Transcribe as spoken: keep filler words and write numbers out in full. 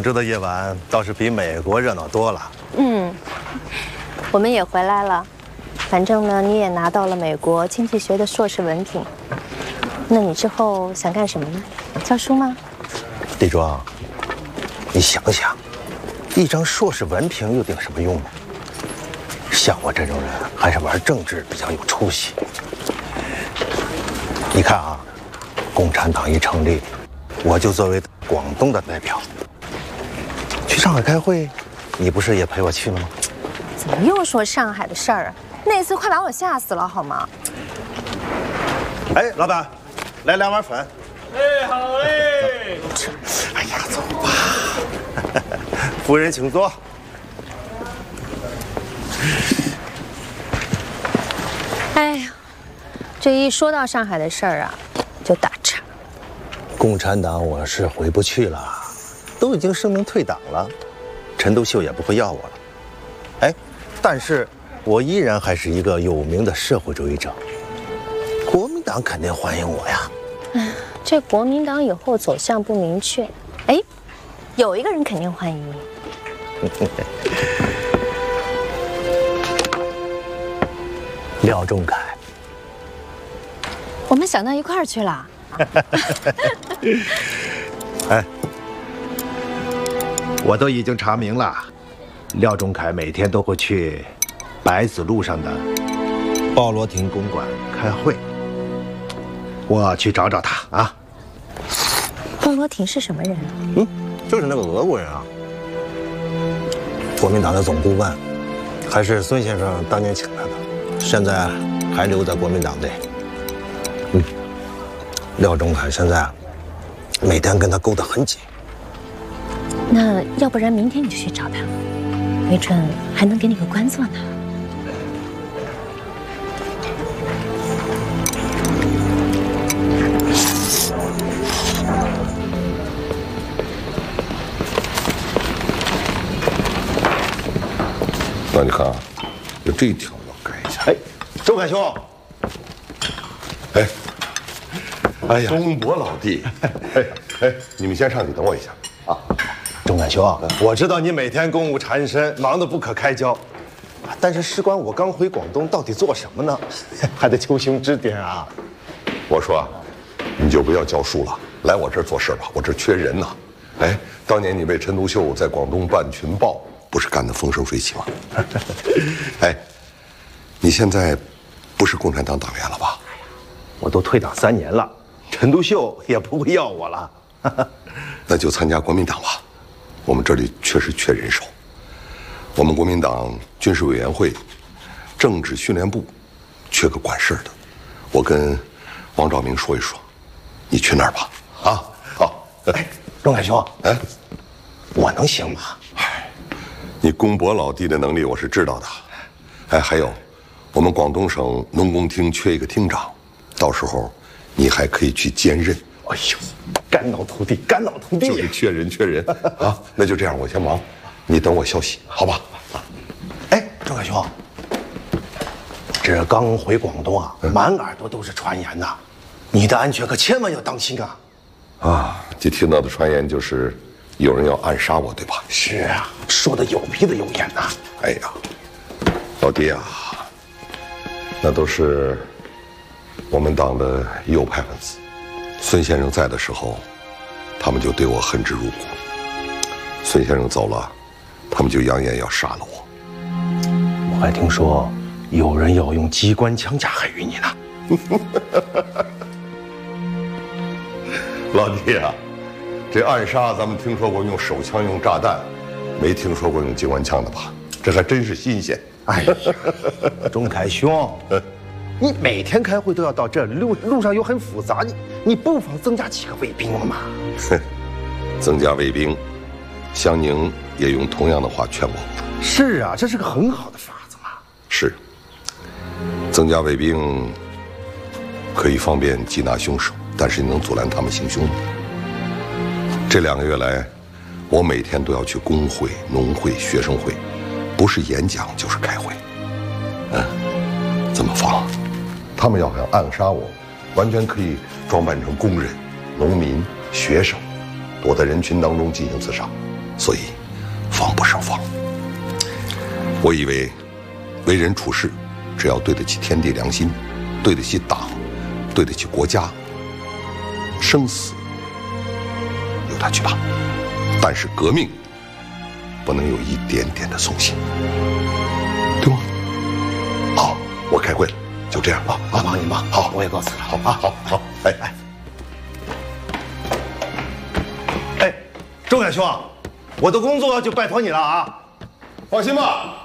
州的夜晚倒是比美国热闹多了。 嗯，我们也回来了。反正呢，你也拿到了美国经济学的硕士文凭。那你之后想干什么呢？教书吗？ 李庄，你想想，一张硕士文凭又顶什么用呢？像我这种人，还是玩政治比较有出息。你看啊，共产党一成立，我就作为广东的代表去上海开会，你不是也陪我去了吗？ 怎么又说上海的事儿啊？那次快把我吓死了，好吗？ 哎，老板，来两碗粉。 哎，好嘞。 哎呀，走吧。夫人请坐。 哎呀，这一说到上海的事儿啊，就打岔。 共产党我是回不去了，都已经声明退党了，陈独秀也不会要我了。哎，但是我依然还是一个有名的社会主义者，国民党肯定欢迎我呀。 哎，这国民党以后走向不明确，哎，有一个人肯定欢迎你。 廖仲恺， 我们想到一块儿去了。 哎，我都已经查明了，廖仲恺每天都会去百子路上的鲍罗廷公馆开会，我去找找他啊。 鲍罗廷是什么人啊？ 嗯，就是那个俄国人啊，国民党的总顾问，还是孙先生当年请来的，现在还留在国民党内。嗯，廖仲恺现在每天跟他勾得很紧。 那要不然明天你就去找他，没准还能给你个官做呢。 那你看啊，就这一条要改一下。 哎，仲恺兄， 哎， 哎呀， 东伯老弟，哎哎，你们先上去等我一下啊。 仲恺兄，我知道你每天公务缠身，忙得不可开交，但是事关我刚回广东，到底做什么呢？还得求兄指点啊。 我说啊，你就不要教书了，来我这儿做事吧，我这儿缺人呐。哎，当年你为陈独秀在广东办群报，不是干得风生水起吗？哎，你现在不是共产党党员了吧？ 我都退党三年了，陈独秀也不会要我了。 那就参加国民党吧，我们这里确实缺人手。我们国民党军事委员会、政治训练部缺个管事的，我跟王兆明说一说，你去那儿吧。啊，好。 哎，仲恺兄， 哎， 我能行吗？ 哎，你公伯老弟的能力我是知道的。哎，还有，我们广东省农工厅缺一个厅长，到时候你还可以去兼任。 哎呦，肝脑涂地，肝脑涂地， 就是缺人，缺人啊！那就这样，我先忙，你等我消息，好吧？ 哎，仲恺兄，这刚回广东啊，满耳朵都是传言呐，你的安全可千万要当心啊！ 啊，这听到的传言就是有人要暗杀我，对吧？ 是啊，说的有鼻子有眼呐。 哎呀，老弟啊，那都是我们党的右派分子。孙先生在的时候，他们就对我恨之入骨。孙先生走了，他们就扬言要杀了我。 我还听说有人要用机关枪加害于你呢。 老弟啊，这暗杀咱们听说过用手枪、用炸弹，没听说过用机关枪的吧？这还真是新鲜。 哎呀，仲恺兄，你每天开会都要到这，路路上又很复杂，你你不妨增加几个卫兵了嘛？ 哼，增加卫兵，湘宁也用同样的话劝我。 是啊，这是个很好的法子嘛。 是，增加卫兵可以方便缉拿凶手，但是你能阻拦他们行凶吗？这两个月来，我每天都要去工会、农会、学生会，不是演讲就是开会。嗯，怎么防？他们要想暗杀我，完全可以装扮成工人、农民、学生，躲在人群当中进行刺杀。 所以防不胜防。我以为为人处事，只要对得起天地良心，对得起党，对得起国家，生死由他去吧。但是革命不能有一点点的松懈，对吗？好，我开会了，就这样啊。 我忙你忙，好，我也告辞了。 好啊，好好，哎哎。 周远兄，我的工作就拜托你了啊！ 放心吧，